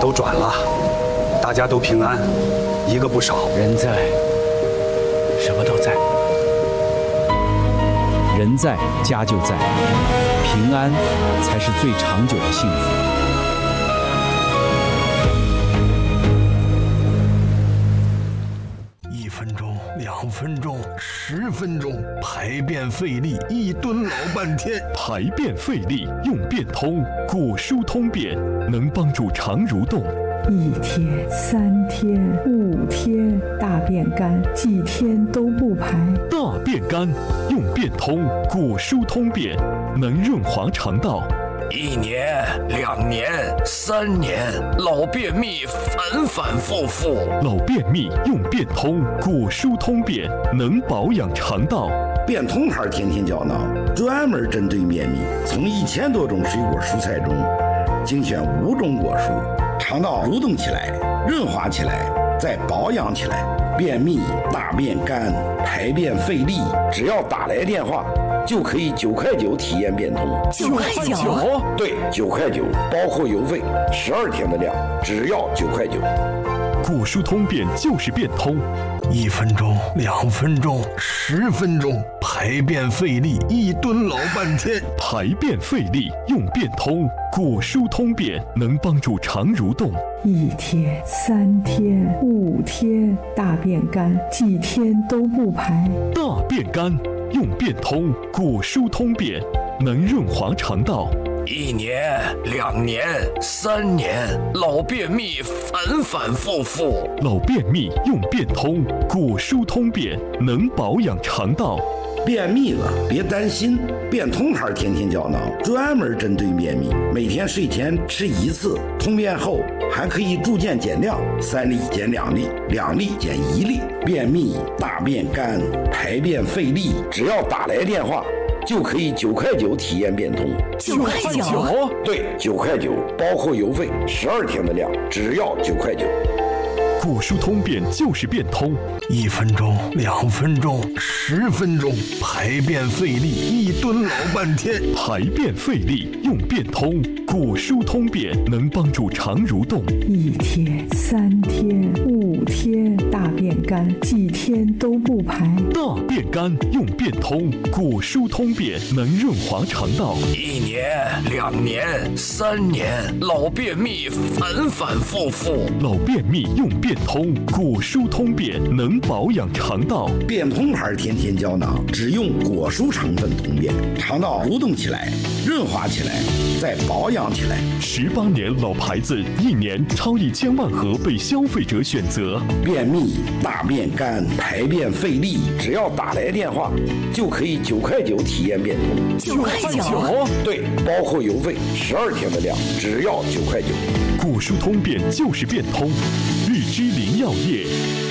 都转了，大家都平安，一个不少。 人在，什么都在。人在，家就在，平安才是最长久的幸福。 1分钟、2分钟、10分钟，排便费力，一蹲老半天。 排便费力用便通，果蔬通便能帮助肠蠕动。 1天、3天、5天，大便干，几天都不排。 大便干用便通，果蔬通便能润滑肠道。 1年、2年、3年，老便秘反反复复。 老便秘用便通，果蔬通便能保养肠道。 便通牌天天胶囊专门针对便秘，从1000多种水果蔬菜中精选5种果蔬，肠道蠕动起来，润滑起来，再保养起来。便秘、大便干、排便费力，只要打来电话就可以9块9体验便通。 9块9？ 对，9块9，包括邮费，12天的量，只要9块9。 果蔬通便就是便通。 1分钟、2分钟、10分钟，排便费力，一蹲老半天。 排便费力用便通，果蔬通便能帮助肠蠕动。 1天、3天、5天，大便干，几天都不排。 大便干用便通，果蔬通便能润滑肠道。 1年、2年、3年，老便秘反反复复。 老便秘用便通，果蔬通便能保养肠道。 便秘了别担心，便通牌天天胶囊专门针对便秘，每天睡前吃1次，通便后还可以逐渐减量，3粒减2粒，2粒减1粒。便秘、大便干、排便费力，只要打来电话就可以9块9体验便通。 9块9？ 对，9块9，包括邮费，12天的量，只要9块9。 果蔬通便就是便通。 1分钟、2分钟、10分钟，排便费力，一蹲老半天。 排便费力用便通，果蔬通便能帮助肠蠕动。 1天、3天、5天，大便干，几天都不排。 大便干用便通，果蔬通便能润滑肠道。 1年、2年、3年，老便秘反反复复。 老便秘用便通，果蔬通便能保养肠道。 便通牌天天胶囊只用果蔬成分通便，肠道蠕动起来，润滑起来，再保养起来。 18年老牌子，1年超1000万盒被消费者选择。 便秘、大便干、排便费力，只要打来电话就可以9块9体验便通。 9块9？ 对，包括邮费，12天的量，只要9块9。 果蔬通便就是便通。日之林药业